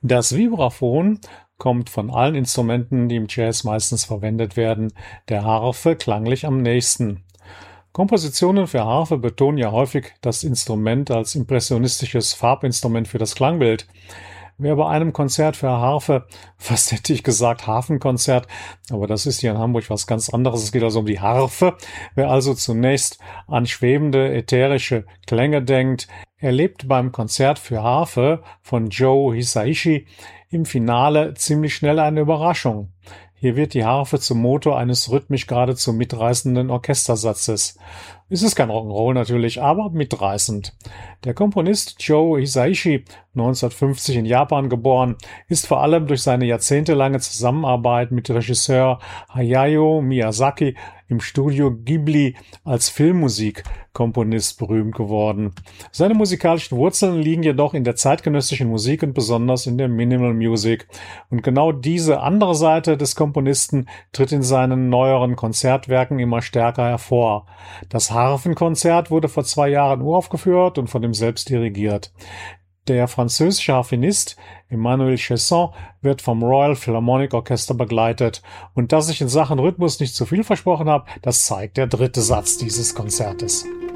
Das Vibraphon kommt von allen Instrumenten, die im Jazz meistens verwendet werden, der Harfe klanglich am nächsten. Kompositionen für Harfe betonen ja häufig das Instrument als impressionistisches Farbinstrument für das Klangbild. Wer bei einem Konzert für Harfe, fast hätte ich gesagt Hafenkonzert, aber das ist hier in Hamburg was ganz anderes. Es geht also um die Harfe. Wer also zunächst an schwebende, ätherische Klänge denkt, erlebt beim Konzert für Harfe von Joe Hisaishi im Finale ziemlich schnell eine Überraschung. Hier wird die Harfe zum Motor eines rhythmisch geradezu mitreißenden Orchestersatzes. Es ist kein Rock'n'Roll natürlich, aber mitreißend. Der Komponist Joe Hisaishi, 1950 in Japan geboren, ist vor allem durch seine jahrzehntelange Zusammenarbeit mit Regisseur Hayao Miyazaki im Studio Ghibli als Filmmusikkomponist berühmt geworden. Seine musikalischen Wurzeln liegen jedoch in der zeitgenössischen Musik und besonders in der Minimal Music. Und genau diese andere Seite des Komponisten tritt in seinen neueren Konzertwerken immer stärker hervor. Das Harfenkonzert wurde vor 2 Jahren uraufgeführt und von ihm selbst dirigiert. Der französische Harfenist Emmanuel Chesson wird vom Royal Philharmonic Orchestra begleitet. Und dass ich in Sachen Rhythmus nicht zu viel versprochen habe, das zeigt der 3. Satz dieses Konzertes.